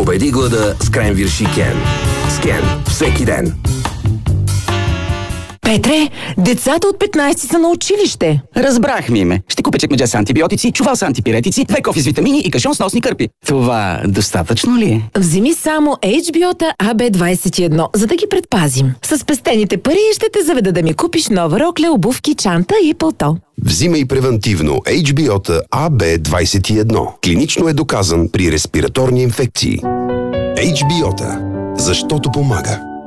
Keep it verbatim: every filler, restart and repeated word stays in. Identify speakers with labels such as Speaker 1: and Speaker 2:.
Speaker 1: Победи глада с Кренвирш и Кен. С Кен всеки ден.
Speaker 2: Петре, децата от петнайсет са на училище.
Speaker 3: Разбрах, Миме. Ще купя чекмедже с антибиотици, чувал с антипиретици, две кофи с витамини и кашон с носни кърпи. Това достатъчно ли е?
Speaker 2: Вземи само Ейч Би О-та А Б двайсет и едно, за да ги предпазим. С спестените пари ще те заведа да ми купиш нова рокля, обувки, чанта и пълто.
Speaker 4: Взимай превентивно Ейч Би О-та А Б двайсет и едно. Клинично е доказан при респираторни инфекции. Ейч Би О-та. Защото помага.